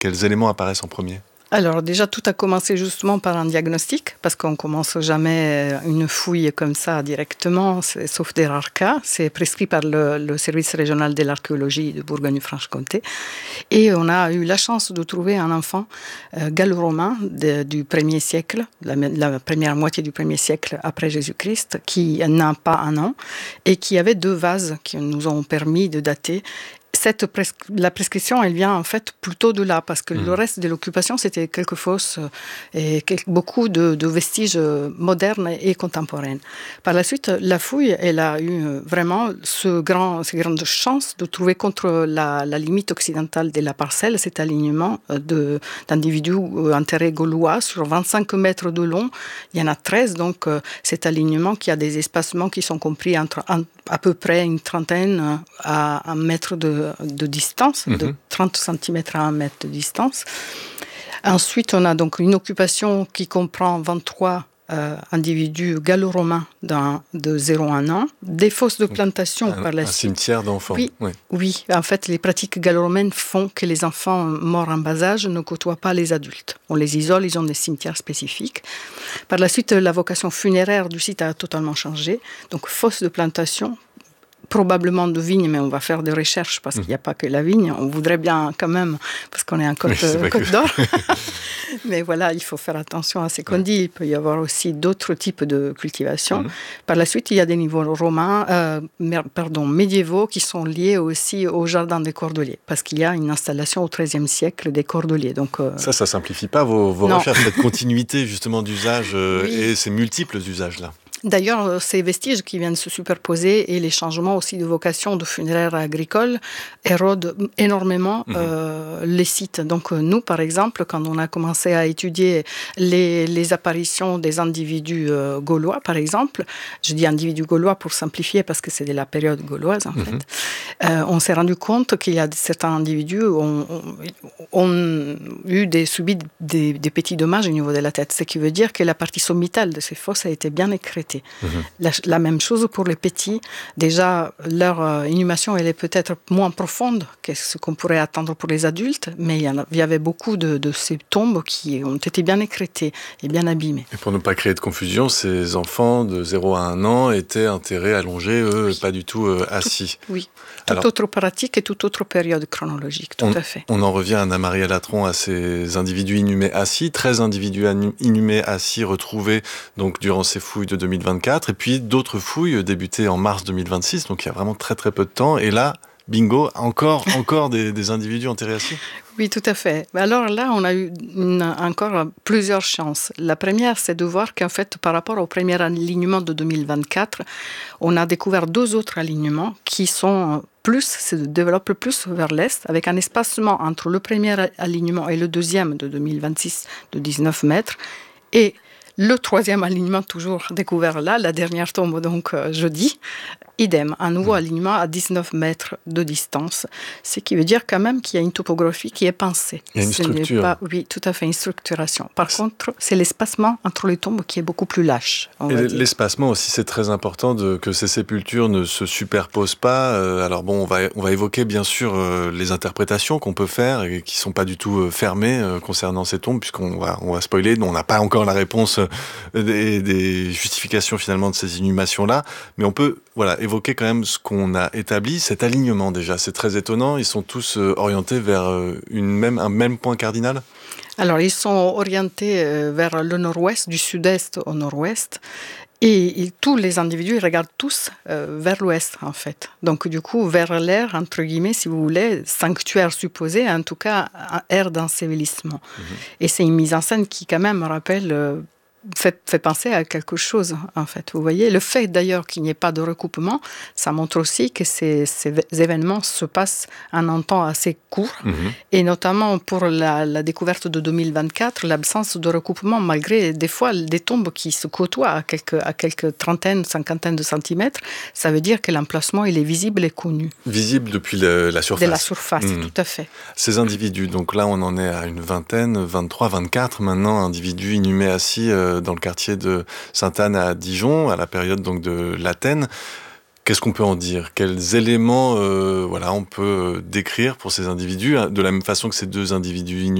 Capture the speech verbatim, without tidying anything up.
quels éléments apparaissent en premier ? Alors déjà, tout a commencé justement par un diagnostic, parce qu'on ne commence jamais une fouille comme ça directement, sauf des rares cas. C'est prescrit par le, le service régional de l'archéologie de Bourgogne-Franche-Comté. Et on a eu la chance de trouver un enfant euh, gallo-romain de, du premier siècle, la, la première moitié du premier siècle après Jésus-Christ, qui n'a pas un an, et qui avait deux vases qui nous ont permis de dater. Cette pres- la prescription, elle vient en fait plutôt de là, parce que mmh. le reste de l'occupation, c'était quelques fosses et quelques, beaucoup de, de vestiges modernes et contemporains. Par la suite, la fouille, elle a eu vraiment ce grand, cette grande chance de trouver contre la, la limite occidentale de la parcelle cet alignement de, d'individus enterrés gaulois sur vingt-cinq mètres de long. Il y en a treize, donc cet alignement qui a des espacements qui sont compris entre un, à peu près une trentaine à un mètre de de distance, mmh. de trente centimètres à un mètre de distance. Ensuite, on a donc une occupation qui comprend vingt-trois euh, individus gallo-romains de zéro à un an, des fosses de plantation un, par la un suite. Un cimetière d'enfants. Oui, oui. oui, en fait, les pratiques gallo-romaines font que les enfants morts en bas âge ne côtoient pas les adultes. On les isole, ils ont des cimetières spécifiques. Par la suite, la vocation funéraire du site a totalement changé. Donc, fosses de plantation, probablement de vigne, mais on va faire des recherches parce qu'il n'y a pas que la vigne. On voudrait bien quand même, parce qu'on est en Côte, oui, Côte que... d'Or. Mais voilà, il faut faire attention à ce qu'on dit. Il peut y avoir aussi d'autres types de cultivation. Mm-hmm. Par la suite, il y a des niveaux romains, euh, pardon, médiévaux qui sont liés aussi au jardin des Cordeliers, parce qu'il y a une installation au treizième siècle des Cordeliers. Donc, euh... Ça, ça ne simplifie pas vos, vos recherches, cette continuité justement d'usage euh, oui. et ces multiples usages-là. D'ailleurs, ces vestiges qui viennent se superposer et les changements aussi de vocation de funéraire agricole érodent énormément mmh. euh, les sites. Donc nous, par exemple, quand on a commencé à étudier les, les apparitions des individus euh, gaulois, par exemple, je dis individus gaulois pour simplifier parce que c'est de la période gauloise, en mmh. fait, euh, on s'est rendu compte qu'il y a certains individus qui ont, ont, ont eu des, subi des, des petits dommages au niveau de la tête, ce qui veut dire que la partie sommitale de ces fosses a été bien écrétée. Mmh. La, la même chose pour les petits. Déjà, leur euh, inhumation, elle est peut-être moins profonde que ce qu'on pourrait attendre pour les adultes, mais il y, en a, il y avait beaucoup de, de ces tombes qui ont été bien écrétées et bien abîmées. Et pour ne pas créer de confusion, ces enfants de zéro à un an étaient enterrés allongés, eux, oui. pas du tout euh, assis. Tout, oui, toute Alors, autre pratique et toute autre période chronologique, tout on, à fait. On en revient, Anna-Maria Latron, à ces individus inhumés assis, treize individus inhumés assis retrouvés donc, durant ces fouilles de deux mille vingt-quatre, et puis d'autres fouilles débutées en mars deux mille vingt-six, donc il y a vraiment très très peu de temps, et là, bingo, encore, encore des, des individus enterrés assis. Oui, tout à fait. Alors là, on a eu une, encore plusieurs chances. La première, c'est de voir qu'en fait, par rapport au premier alignement de deux mille vingt-quatre, on a découvert deux autres alignements qui sont plus, se développent plus vers l'est, avec un espacement entre le premier alignement et le deuxième de deux mille vingt-six de dix-neuf mètres, et le troisième alignement toujours découvert là, la dernière tombe donc euh, jeudi, idem, un nouveau mmh. alignement à dix-neuf mètres de distance, ce qui veut dire quand même qu'il y a une topographie qui est pensée. Il y a une Ce structure. N'est pas, oui, tout à fait, une structuration. Par c'est... contre, c'est l'espacement entre les tombes qui est beaucoup plus lâche. Et l'espacement aussi, c'est très important de, que ces sépultures ne se superposent pas. Euh, alors bon, on va, on va évoquer bien sûr euh, les interprétations qu'on peut faire et qui ne sont pas du tout euh, fermées euh, concernant ces tombes, puisqu'on va, on va spoiler, on n'a pas encore la réponse Des, des justifications finalement de ces inhumations-là, mais on peut voilà, évoquer quand même ce qu'on a établi, cet alignement déjà, c'est très étonnant, ils sont tous euh, orientés vers euh, une même, un même point cardinal ? Alors ils sont orientés euh, vers le nord-ouest, du sud-est au nord-ouest, et, et tous les individus ils regardent tous euh, vers l'ouest en fait. Donc du coup vers l'air, entre guillemets, si vous voulez, sanctuaire supposé, en tout cas un air d'ensevelissement. Mmh. Et c'est une mise en scène qui quand même rappelle... Euh, Fait, fait penser à quelque chose, en fait. Vous voyez, le fait d'ailleurs qu'il n'y ait pas de recoupement, ça montre aussi que ces, ces événements se passent en un temps assez court, mm-hmm. et notamment pour la, la découverte de deux mille vingt-quatre, l'absence de recoupement, malgré des fois des tombes qui se côtoient à quelques, à quelques trentaines, cinquantaines de centimètres, ça veut dire que l'emplacement, il est visible et connu. Visible depuis le, la surface. De la surface, mm. tout à fait. Ces individus, donc là, on en est à une vingtaine, vingt-trois, vingt-quatre maintenant, individus inhumés assis euh, dans le quartier de Sainte-Anne à Dijon, à la période donc de l'Athènes. Qu'est-ce qu'on peut en dire? Quels éléments, heu, voilà, on peut décrire pour ces individus, de la même façon que ces deux individus ign